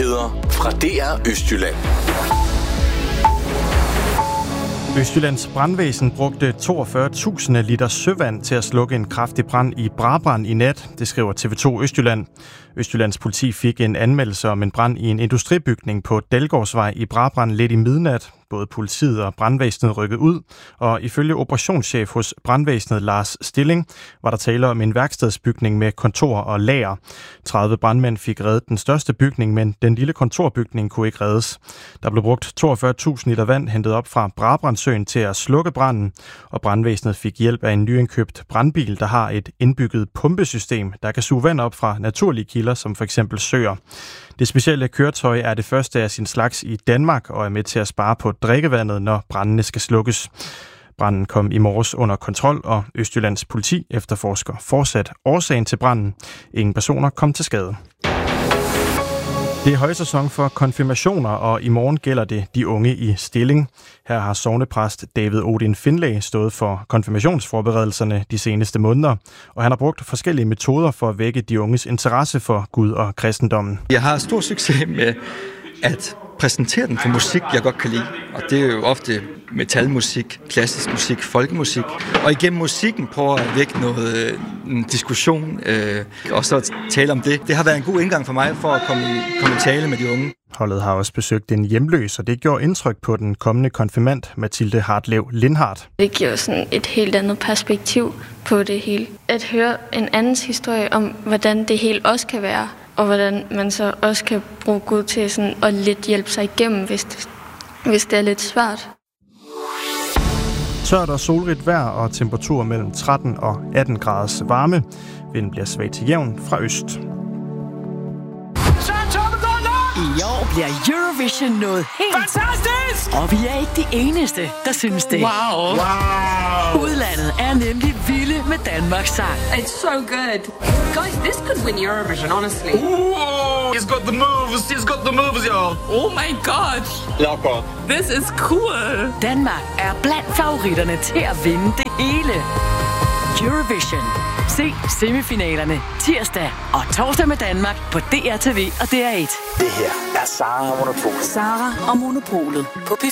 nyheder fra DR Østjylland. Østjyllands brandvæsen brugte 42.000 liter søvand til at slukke en kraftig brand i Brabrand i nat, det skriver TV2 Østjylland. Østjyllands politi fik en anmeldelse om en brand i en industribygning på Dalgårdsvej i Brabrand lidt i midnat. Både politiet og brandvæsenet rykkede ud, og ifølge operationschef hos brandvæsenet Lars Stilling var der tale om en værkstedsbygning med kontor og lager. 30 brandmænd fik reddet den største bygning, men den lille kontorbygning kunne ikke reddes. Der blev brugt 42.000 liter vand hentet op fra Brabrandsøen til at slukke branden, og brandvæsenet fik hjælp af en nyindkøbt brandbil, der har et indbygget pumpesystem, der kan suge vand op fra naturlige kilder, som for eksempel søer. Det specielle køretøj er det første af sin slags i Danmark og er med til at spare på drikkevandet, når brandene skal slukkes. Branden kom i morges under kontrol, og Østjyllands politi efterforsker fortsat årsagen til branden. Ingen personer kom til skade. Det er højsæson for konfirmationer, og i morgen gælder det de unge i Stilling. Her har sognepræst David Odin Finlay stået for konfirmationsforberedelserne de seneste måneder, og han har brugt forskellige metoder for at vække de unges interesse for Gud og kristendommen. Jeg har stor succes med at præsentere den for musik, jeg godt kan lide. Og det er jo ofte metalmusik, klassisk musik, folkemusik. Og igennem musikken prøver at vække noget diskussion, og så tale om det. Det har været en god indgang for mig for at komme i tale med de unge. Holdet har også besøgt en hjemløs, og det gjorde indtryk på den kommende konfirmant, Mathilde Hartlev Lindhardt. Det giver sådan et helt andet perspektiv på det hele. At høre en andens historie om, hvordan det hele også kan være, og hvordan man så også kan bruge Gud til sådan at lidt hjælpe sig igennem, hvis det er lidt svært. Tørt og solrigt vejr og temperatur mellem 13 og 18 graders varme. Vinden bliver svag til jævn fra øst. I år bliver Eurovision noget helt fantastisk! Og vi er ikke de eneste, der synes det. Wow! Udlandet er nemlig vilde med Danmarks sang. It's so good. Guys, this could win Eurovision, honestly. Ooh, he's got the moves, y'all. Oh my god. Locker. This is cool. Danmark er blandt favoritterne til at vinde det hele. Eurovision. Se semifinalerne tirsdag og torsdag med Danmark på DRTV og DR1. Det her er Sara og Monopolet. Sara og Monopolet på